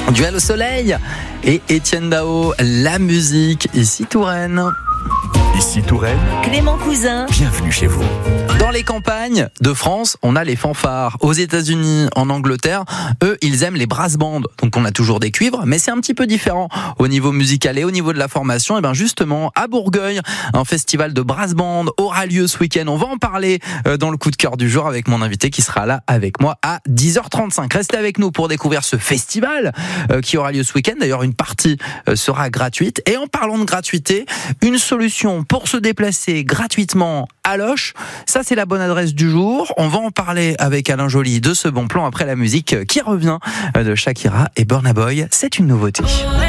Duel au soleil et Étienne Dao, la musique, ici Touraine. Ici Touraine, Clément Cousin, bienvenue chez vous. Dans les campagnes de France, on a les fanfares. Aux États-Unis, en Angleterre, eux, ils aiment les brass bands. Donc on a toujours des cuivres, mais c'est un petit peu différent au niveau musical et au niveau de la formation. Et bien justement, à Bourgueil, un festival de brass band aura lieu ce week-end. On va en parler dans le coup de cœur du jour avec mon invité qui sera là avec moi à 10h35. Restez avec nous pour découvrir ce festival qui aura lieu ce week-end. D'ailleurs, une partie sera gratuite. Et en parlant de gratuité, une solution pour se déplacer gratuitement à Loches. Ça, c'est la bonne adresse du jour. On va en parler avec Alain Joly de ce bon plan après la musique qui revient de Shakira et Burna Boy. C'est une nouveauté.